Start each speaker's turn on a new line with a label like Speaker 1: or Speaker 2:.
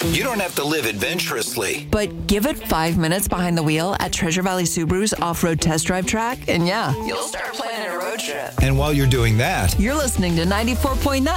Speaker 1: You don't have to live adventurously.
Speaker 2: But give it 5 minutes behind the wheel at Treasure Valley Subaru's off-road test drive track, and yeah, you'll start planning a road trip.
Speaker 1: And while you're doing that,
Speaker 2: You're listening to 94.9